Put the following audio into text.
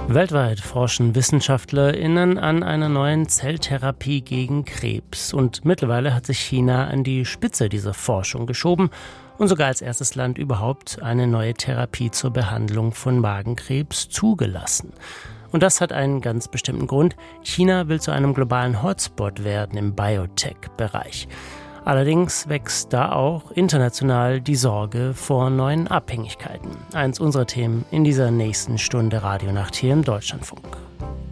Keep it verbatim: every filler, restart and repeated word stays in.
Weltweit forschen WissenschaftlerInnen an einer neuen Zelltherapie gegen Krebs. Und mittlerweile hat sich China an die Spitze dieser Forschung geschoben und sogar als erstes Land überhaupt eine neue Therapie zur Behandlung von Magenkrebs zugelassen. Und das hat einen ganz bestimmten Grund. China will zu einem globalen Hotspot werden im Biotech-Bereich. Allerdings wächst da auch international die Sorge vor neuen Abhängigkeiten. Eins unserer Themen in dieser nächsten Stunde Radionacht hier im Deutschlandfunk.